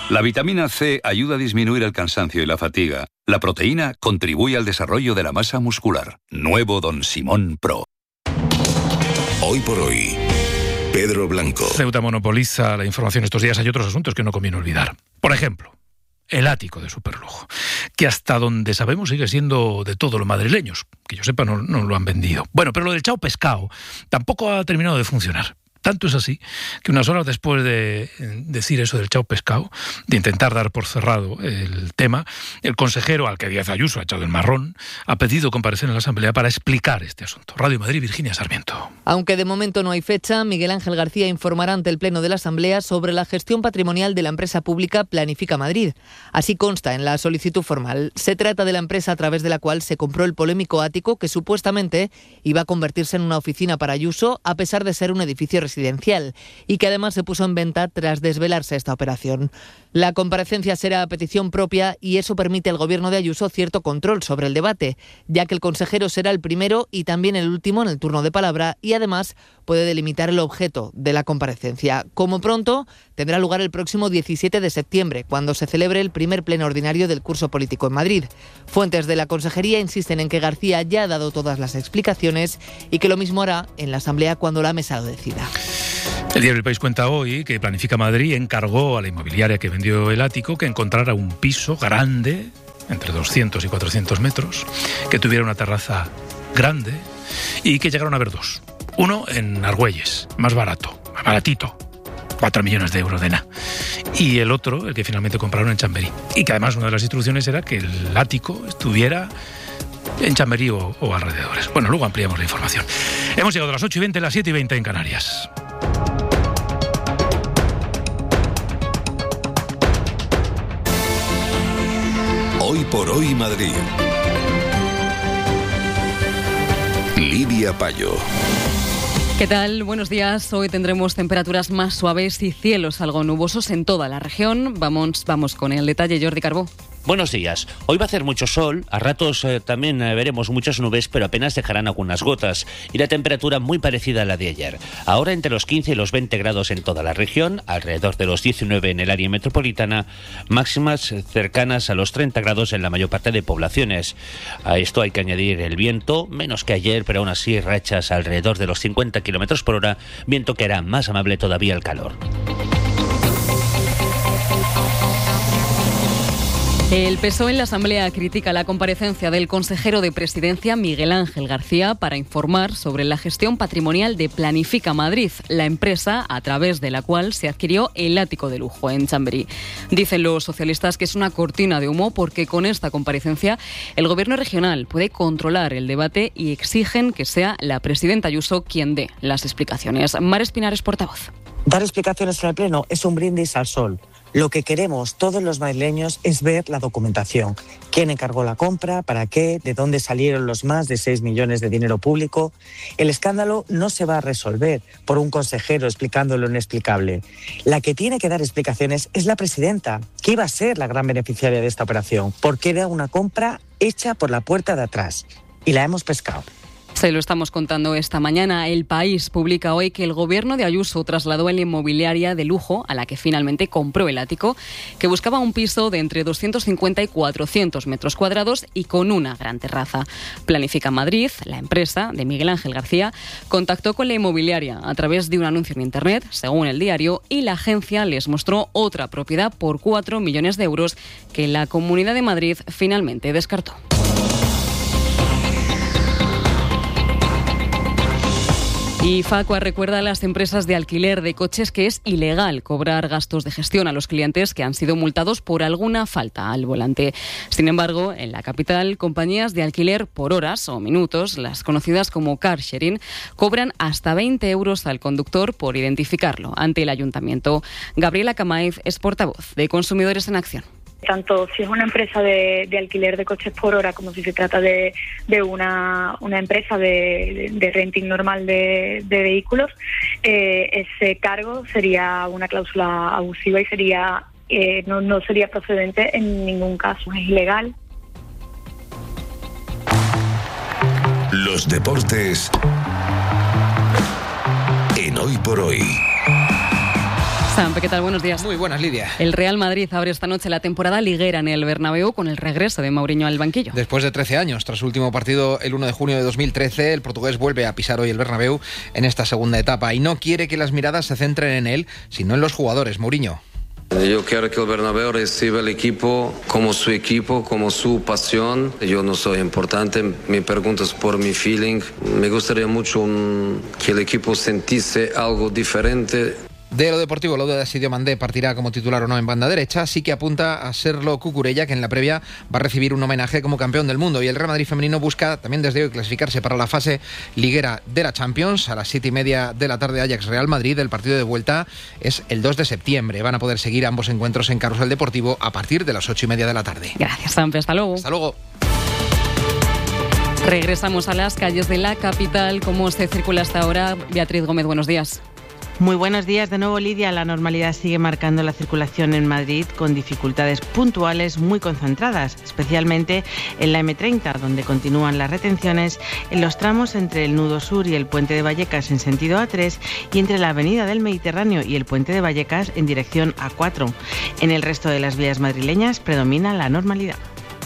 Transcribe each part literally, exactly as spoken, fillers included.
La vitamina C ayuda a disminuir el cansancio y la fatiga. La proteína contribuye al desarrollo de la masa muscular. Nuevo Don Simón Pro. Hoy por hoy, Pedro Blanco. Ceuta monopoliza la información estos días. Hay otros asuntos que no conviene olvidar. Por ejemplo, el ático de superlujo, que hasta donde sabemos sigue siendo de todos los madrileños. Que yo sepa, no, no lo han vendido. Bueno, pero lo del chao pescado tampoco ha terminado de funcionar. Tanto es así que unas horas después de decir eso del chao pescado, de intentar dar por cerrado el tema, el consejero, al que Díaz Ayuso ha echado el marrón, ha pedido comparecer en la Asamblea para explicar este asunto. Radio Madrid, Virginia Sarmiento. Aunque de momento no hay fecha, Miguel Ángel García informará ante el Pleno de la Asamblea sobre la gestión patrimonial de la empresa pública Planifica Madrid. Así consta en la solicitud formal. Se trata de la empresa a través de la cual se compró el polémico ático que supuestamente iba a convertirse en una oficina para Ayuso, a pesar de ser un edificio residencial. residencial y que además se puso en venta tras desvelarse esta operación. La comparecencia será a petición propia y eso permite al gobierno de Ayuso cierto control sobre el debate, ya que el consejero será el primero y también el último en el turno de palabra y además puede delimitar el objeto de la comparecencia. Como pronto, tendrá lugar el próximo diecisiete de septiembre, cuando se celebre el primer pleno ordinario del curso político en Madrid. Fuentes de la Consejería insisten en que García ya ha dado todas las explicaciones y que lo mismo hará en la Asamblea cuando la mesa lo decida. El diario El País cuenta hoy que Planifica Madrid encargó a la inmobiliaria que vendió el ático que encontrara un piso grande, entre doscientos y cuatrocientos metros, que tuviera una terraza grande y que llegaron a ver dos. Uno en Argüelles, más barato, más baratito, cuatro millones de euros de nada. Y el otro, el que finalmente compraron en Chamberí. Y que además una de las instrucciones era que el ático estuviera en Chamberí o, o alrededores. Bueno, luego ampliamos la información. Hemos llegado a las ocho y veinte, las siete y veinte en Canarias. Hoy por hoy Madrid. Lidia Payo. ¿Qué tal? Buenos días. Hoy tendremos temperaturas más suaves y cielos algo nubosos en toda la región. Vamos, vamos con el detalle, Jordi Carbó. Buenos días. Hoy va a hacer mucho sol, a ratos eh, también eh, veremos muchas nubes, pero apenas dejarán algunas gotas y la temperatura muy parecida a la de ayer. Ahora entre los quince y los veinte grados en toda la región, alrededor de los diecinueve en el área metropolitana, máximas cercanas a los treinta grados en la mayor parte de poblaciones. A esto hay que añadir el viento, menos que ayer, pero aún así rachas alrededor de los cincuenta kilómetros por hora, viento que hará más amable todavía el calor. El P S O E en la Asamblea critica la comparecencia del consejero de Presidencia Miguel Ángel García para informar sobre la gestión patrimonial de Planifica Madrid, la empresa a través de la cual se adquirió el ático de lujo en Chamberí. Dicen los socialistas que es una cortina de humo porque con esta comparecencia el gobierno regional puede controlar el debate y exigen que sea la presidenta Ayuso quien dé las explicaciones. Mar Espinares, portavoz. Dar explicaciones en el Pleno es un brindis al sol. Lo que queremos todos los madrileños es ver la documentación. ¿Quién encargó la compra? ¿Para qué? ¿De dónde salieron los más de seis millones de dinero público? El escándalo no se va a resolver por un consejero explicando lo inexplicable. La que tiene que dar explicaciones es la presidenta, que iba a ser la gran beneficiaria de esta operación, porque era una compra hecha por la puerta de atrás. Y la hemos pescado. Se lo estamos contando esta mañana. El País publica hoy que el gobierno de Ayuso trasladó en la inmobiliaria de lujo, a la que finalmente compró el ático, que buscaba un piso de entre doscientos cincuenta y cuatrocientos metros cuadrados y con una gran terraza. Planifica Madrid, la empresa de Miguel Ángel García, contactó con la inmobiliaria a través de un anuncio en Internet, según el diario, y la agencia les mostró otra propiedad por cuatro millones de euros que la Comunidad de Madrid finalmente descartó. Y Facua recuerda a las empresas de alquiler de coches que es ilegal cobrar gastos de gestión a los clientes que han sido multados por alguna falta al volante. Sin embargo, en la capital, compañías de alquiler por horas o minutos, las conocidas como car sharing, cobran hasta veinte euros al conductor por identificarlo ante el ayuntamiento. Gabriela Camaiz es portavoz de Consumidores en Acción. Tanto si es una empresa de, de alquiler de coches por hora como si se trata de, de una, una empresa de, de renting normal de, de vehículos, eh, ese cargo sería una cláusula abusiva y sería eh, no, no sería procedente en ningún caso, es ilegal. Los deportes en Hoy por Hoy. Sampe, ¿qué tal? Buenos días. Muy buenas, Lidia. El Real Madrid abre esta noche la temporada liguera en el Bernabéu con el regreso de Mourinho al banquillo. Después de trece años, tras su último partido el uno de junio de dos mil trece, el portugués vuelve a pisar hoy el Bernabéu en esta segunda etapa y no quiere que las miradas se centren en él, sino en los jugadores. Mourinho. Yo quiero que el Bernabéu reciba el equipo como su equipo, como su pasión. Yo no soy importante, me preguntas por mi feeling. Me gustaría mucho un, que el equipo sintiese algo diferente. De lo deportivo, lo de Sadio Mané partirá como titular o no en banda derecha, sí que apunta a serlo Cucurella, que en la previa va a recibir un homenaje como campeón del mundo. Y el Real Madrid femenino busca también desde hoy clasificarse para la fase liguera de la Champions. A las siete y media de la tarde, Ajax Real Madrid. El partido de vuelta es el dos de septiembre. Van a poder seguir ambos encuentros en Carrusel Deportivo a partir de las ocho y media de la tarde. Gracias, Sampe. Hasta luego. Hasta luego. Regresamos a las calles de la capital. ¿Cómo se circula hasta ahora? Beatriz Gómez, buenos días. Muy buenos días de nuevo, Lidia. La normalidad sigue marcando la circulación en Madrid con dificultades puntuales muy concentradas, especialmente en la eme treinta, donde continúan las retenciones en los tramos entre el Nudo Sur y el Puente de Vallecas en sentido A tres y entre la Avenida del Mediterráneo y el Puente de Vallecas en dirección A cuatro. En el resto de las vías madrileñas predomina la normalidad.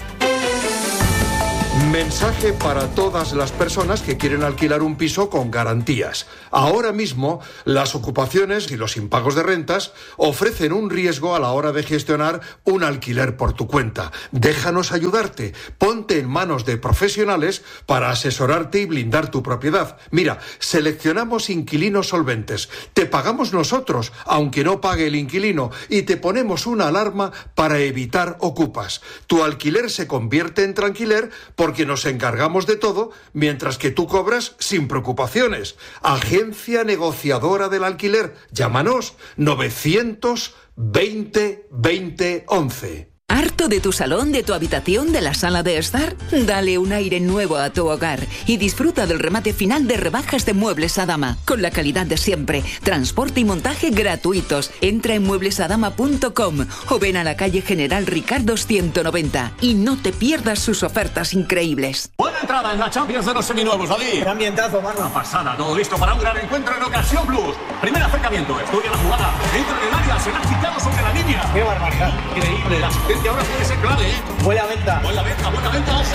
Mensaje para todas las personas que quieren alquilar un piso con garantías. Ahora mismo, las ocupaciones y los impagos de rentas ofrecen un riesgo a la hora de gestionar un alquiler por tu cuenta. Déjanos ayudarte. Ponte en manos de profesionales para asesorarte y blindar tu propiedad. Mira, seleccionamos inquilinos solventes. Te pagamos nosotros, aunque no pague el inquilino, y te ponemos una alarma para evitar ocupas. Tu alquiler se convierte en tranquiler por porque nos encargamos de todo, mientras que tú cobras sin preocupaciones. Agencia negociadora del alquiler. Llámanos novecientos veinte veinte once. ¿Harto de tu salón, de tu habitación, de la sala de estar? Dale un aire nuevo a tu hogar y disfruta del remate final de rebajas de Muebles Adama, con la calidad de siempre, transporte y montaje gratuitos. Entra en muebles adama punto com o ven a la calle General Ricardo ciento noventa y no te pierdas sus ofertas increíbles. Buena entrada en la Champions de los seminuevos, David. Gran ambientazo, Marlon. Una pasada, todo listo para un gran encuentro en Ocasión Plus. Primer acercamiento, estudia la jugada, entra en el área, será quitado sobre la línea. ¡Qué barbaridad! Increíble, la asistencia ahora puede ser clave, ¿eh? Buena venta. Buena venta, buena venta, ojo.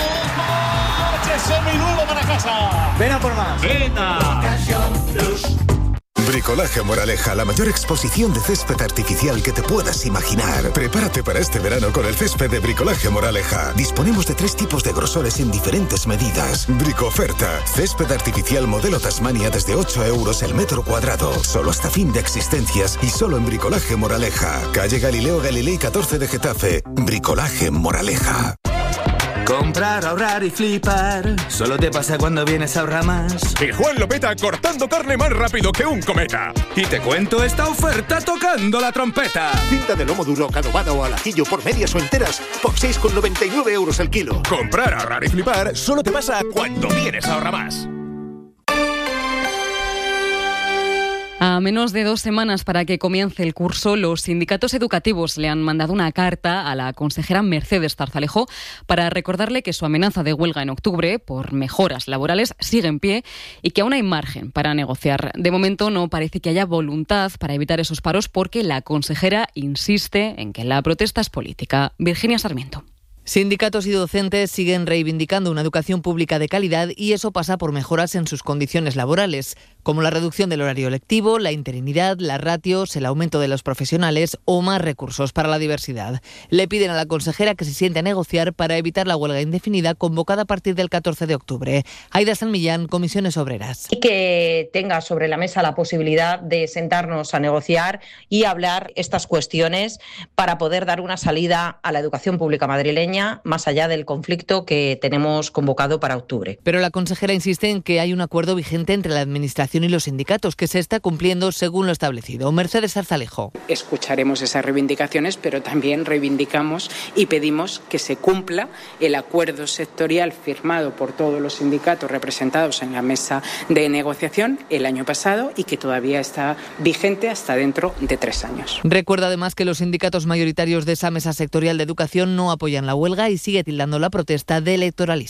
¡Coche seminuevo para casa! Ven a por más. Venga. Ocasión Plus. Bricolaje Moraleja, la mayor exposición de césped artificial que te puedas imaginar. Prepárate para este verano con el césped de Bricolaje Moraleja. Disponemos de tres tipos de grosores en diferentes medidas. Bricoferta, césped artificial modelo Tasmania desde ocho euros el metro cuadrado. Solo hasta fin de existencias y solo en Bricolaje Moraleja. Calle Galileo Galilei catorce de Getafe. Bricolaje Moraleja. Comprar, ahorrar y flipar. Solo te pasa cuando vienes a Ahorramás. Y Juan lo peta cortando carne más rápido que un cometa. Y te cuento esta oferta tocando la trompeta. Cinta de lomo duro, adobada o al ajillo por medias o enteras por seis con noventa y nueve euros el kilo. Comprar, ahorrar y flipar solo te pasa cuando vienes a Ahorramás. A menos de dos semanas para que comience el curso, los sindicatos educativos le han mandado una carta a la consejera Mercedes Zarzalejo para recordarle que su amenaza de huelga en octubre por mejoras laborales sigue en pie y que aún hay margen para negociar. De momento no parece que haya voluntad para evitar esos paros porque la consejera insiste en que la protesta es política. Virginia Sarmiento. Sindicatos y docentes siguen reivindicando una educación pública de calidad y eso pasa por mejoras en sus condiciones laborales, como la reducción del horario lectivo, la interinidad, las ratios, el aumento de los profesionales o más recursos para la diversidad. Le piden a la consejera que se siente a negociar para evitar la huelga indefinida convocada a partir del catorce de octubre. Aida San Millán, Comisiones Obreras. Y que tenga sobre la mesa la posibilidad de sentarnos a negociar y hablar estas cuestiones para poder dar una salida a la educación pública madrileña más allá del conflicto que tenemos convocado para octubre. Pero la consejera insiste en que hay un acuerdo vigente entre la Administración y los sindicatos que se está cumpliendo según lo establecido. Mercedes Zarzalejo. Escucharemos esas reivindicaciones, pero también reivindicamos y pedimos que se cumpla el acuerdo sectorial firmado por todos los sindicatos representados en la mesa de negociación el año pasado y que todavía está vigente hasta dentro de tres años. Recuerda además que los sindicatos mayoritarios de esa mesa sectorial de educación no apoyan la huelga y sigue tildando la protesta de electoralista.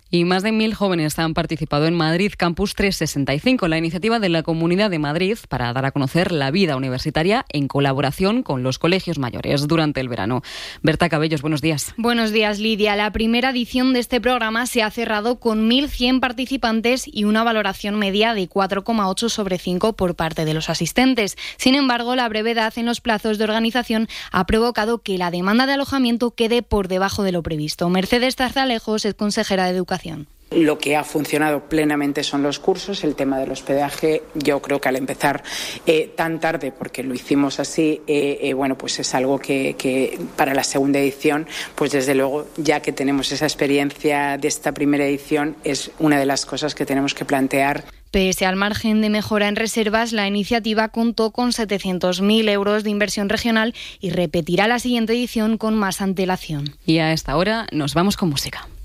Y más de mil jóvenes han participado en Madrid Campus trescientos sesenta y cinco, la iniciativa de la Comunidad de Madrid para dar a conocer la vida universitaria en colaboración con los colegios mayores durante el verano. Berta Cabellos, buenos días. Buenos días, Lidia. La primera edición de este programa se ha cerrado con mil cien participantes y una valoración media de cuatro coma ocho sobre cinco por parte de los asistentes. Sin embargo, la brevedad en los plazos de organización ha provocado que la demanda de alojamiento quede por debajo de lo previsto. Mercedes Tarzalejos es consejera de Educación. Lo que ha funcionado plenamente son los cursos. El tema del hospedaje, yo creo que al empezar eh, tan tarde, porque lo hicimos así, eh, eh, bueno, pues es algo que, que para la segunda edición, pues desde luego, ya que tenemos esa experiencia de esta primera edición, es una de las cosas que tenemos que plantear. Pese al margen de mejora en reservas, la iniciativa contó con setecientos mil euros de inversión regional y repetirá la siguiente edición con más antelación. Y a esta hora nos vamos con música.